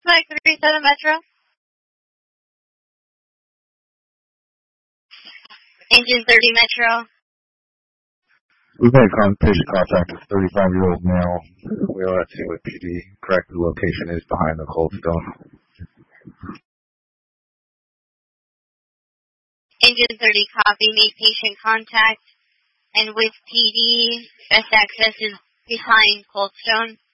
Mike 37 Metro. Engine 30 Metro. We've had patient contact with 35-year-old male. We are at St. Louis PD. Correct, the location is behind the Cold Stone. Engine 30 copy, made patient contact. And with PD, best access is behind Cold Stone.